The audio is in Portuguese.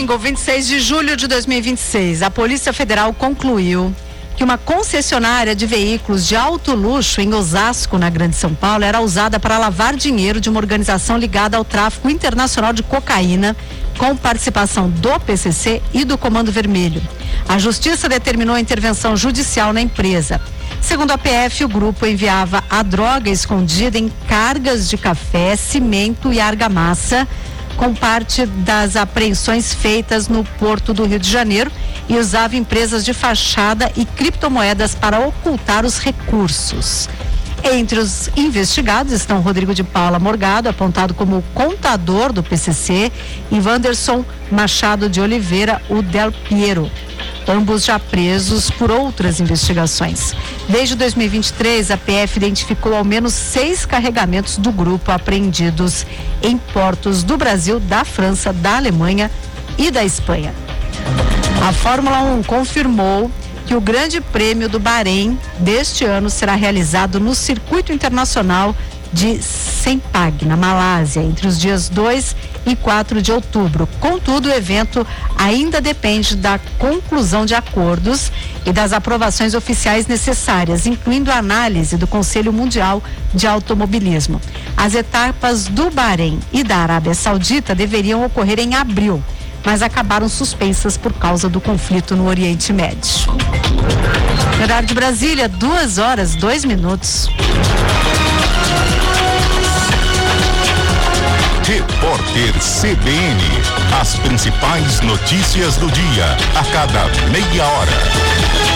domingo, 26 de julho de 2026, a Polícia Federal concluiu que uma concessionária de veículos de alto luxo em Osasco, na Grande São Paulo, era usada para lavar dinheiro de uma organização ligada ao tráfico internacional de cocaína, com participação do PCC e do Comando Vermelho. A Justiça determinou a intervenção judicial na empresa. Segundo a PF, o grupo enviava a droga escondida em cargas de café, cimento e argamassa, com parte das apreensões feitas no Porto do Rio de Janeiro, e usava empresas de fachada e criptomoedas para ocultar os recursos. Entre os investigados estão Rodrigo de Paula Morgado, apontado como contador do PCC, e Wanderson Machado de Oliveira, o Del Piero, ambos já presos por outras investigações. Desde 2023, a PF identificou ao menos 6 carregamentos do grupo apreendidos em portos do Brasil, da França, da Alemanha e da Espanha. A Fórmula 1 confirmou que o Grande Prêmio do Bahrein deste ano será realizado no Circuito Internacional de Sepang, na Malásia, entre os dias 2 e 4 de outubro. Contudo, o evento ainda depende da conclusão de acordos e das aprovações oficiais necessárias, incluindo a análise do Conselho Mundial de Automobilismo. As etapas do Bahrein e da Arábia Saudita deveriam ocorrer em abril, mas acabaram suspensas por causa do conflito no Oriente Médio. Horário de Brasília, 2h02. Repórter CBN, as principais notícias do dia, a cada meia hora.